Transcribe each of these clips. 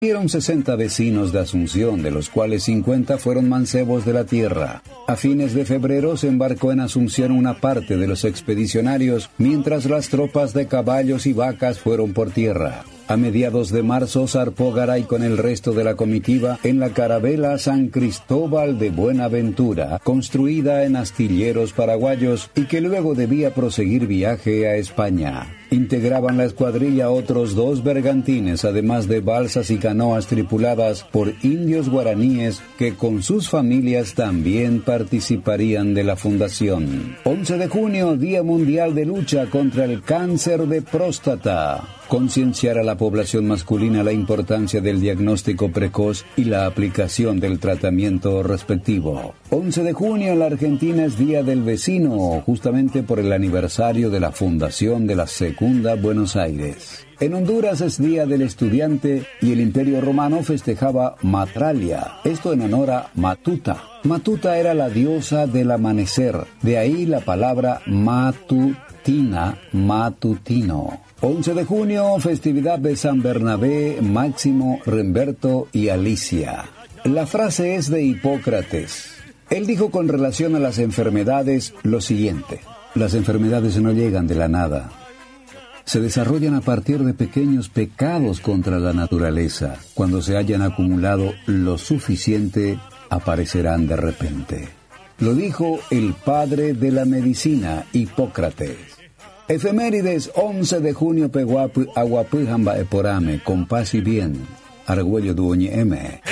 Murieron 60 vecinos de Asunción, de los cuales 50 fueron mancebos de la tierra. A fines de febrero se embarcó en Asunción una parte de los expedicionarios, mientras las tropas de caballos y vacas fueron por tierra. A mediados de marzo zarpó Garay con el resto de la comitiva en la carabela San Cristóbal de Buenaventura, construida en astilleros paraguayos y que luego debía proseguir viaje a España. Integraban la escuadrilla otros 2 bergantines, además de balsas y canoas tripuladas por indios guaraníes que con sus familias también participarían de la fundación. 11 de junio, Día Mundial de Lucha contra el Cáncer de Próstata. Concienciar a la población masculina la importancia del diagnóstico precoz y la aplicación del tratamiento respectivo. 11 de junio en la Argentina es Día del Vecino, justamente por el aniversario de la fundación de la Segunda Buenos Aires. En Honduras es Día del Estudiante y el Imperio Romano festejaba Matralia, esto en honor a Matuta. Matuta era la diosa del amanecer, de ahí la palabra matutina, matutino. 11 de junio, festividad de San Bernabé, Máximo, Remberto y Alicia. La frase es de Hipócrates. Él dijo con relación a las enfermedades lo siguiente: las enfermedades no llegan de la nada. Se desarrollan a partir de pequeños pecados contra la naturaleza. Cuando se hayan acumulado lo suficiente, aparecerán de repente. Lo dijo el padre de la medicina, Hipócrates. Efemérides: 11 de junio peguapu aguapujamba eporame, con paz y bien. Argüello duoñe M.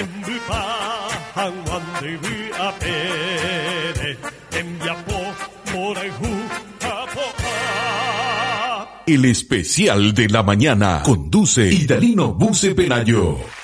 El especial de la mañana conduce Idalino Buce Pelayo.